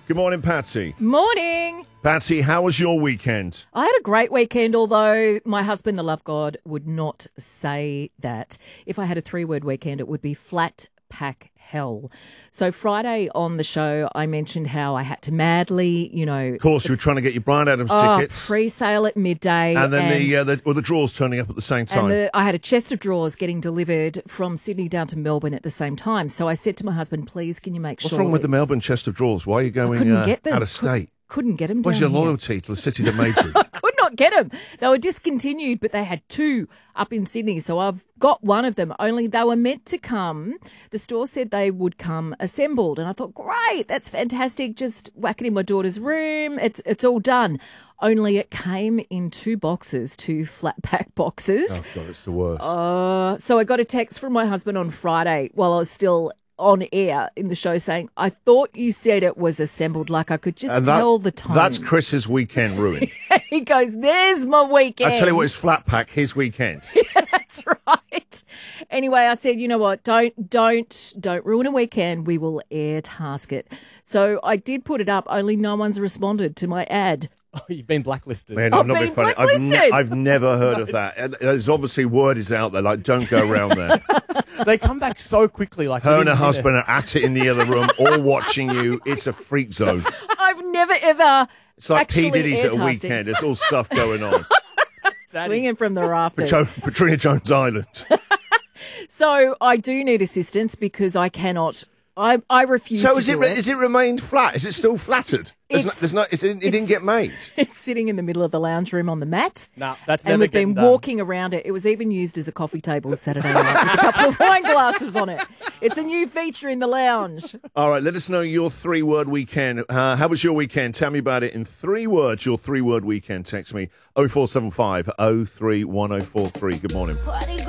Good morning, Patsy. Morning. Patsy, how was your weekend? I had a great weekend, although my husband, the love god, would not say that. If I had a 3-word weekend, it would be flat pack hell. So Friday on the show, I mentioned how I had to madly, Of course, you were trying to get your Bryan Adams tickets. Pre-sale at midday. And then the drawers turning up at the same time. And I had a chest of drawers getting delivered from Sydney down to Melbourne at the same time. So I said to my husband, please, can you make sure... What's wrong with the Melbourne chest of drawers? Why are you going out of state? Couldn't get them Where's down your here. loyalty to the city that made you? Could not get them. They were discontinued, but they had 2 up in Sydney. So I've got one of them, only they were meant to come. The store said they would come assembled. And I thought, great, that's fantastic. Just whack it in my daughter's room. It's all done. Only it came in 2 boxes, 2 flat pack boxes. Oh, God, it's the worst. So I got a text from my husband on Friday while I was still on air in the show saying, I thought you said it was assembled, like I could just tell the time. That's Chris's weekend ruined. He goes, there's my weekend. I tell you what, it's flat pack, his weekend. That's right. Anyway, I said, you know what, don't ruin a weekend. We will air task it. So I did put it up, only no one's responded to my ad. Oh, you've been blacklisted. Man, I've I'm not being been funny. blacklisted. I've never heard of that. And there's obviously word is out there, like, don't go around there. They come back so quickly. Like Her and her within husband minutes. are at it in the other room, all watching you. It's a freak zone. I've never, ever It's like P. actually Diddy's at a air-tasked it. weekend. There's all stuff going on. Swinging from the rafters. Katrina Jones Island. So I do need assistance because I cannot... I refuse So to do it. is it remained flat? Is it still flattered? It didn't get made. It's sitting in the middle of the lounge room on the mat. No, that's and never we've been getting done. walking around it. It was even used as a coffee table Saturday night with a couple of wine glasses on it. It's a new feature in the lounge. All right, let us know your 3-word weekend. How was your weekend? Tell me about it in 3 words, your 3-word weekend. Text me 0475 031043. Good morning.